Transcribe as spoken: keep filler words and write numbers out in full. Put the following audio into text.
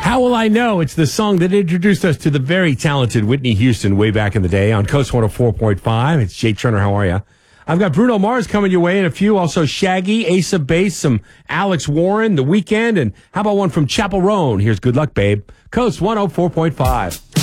How will I know? It's the song that introduced us to the very talented Whitney Houston way back in the day on Coast one oh four point five. It's Jay Turner. How are you? I've got Bruno Mars coming your way in a few. Also Shaggy, Ace of Base, some Alex Warren, The Weeknd, and how about one from Chapel Roan? Here's Good Luck, Babe. Coast one oh four point five.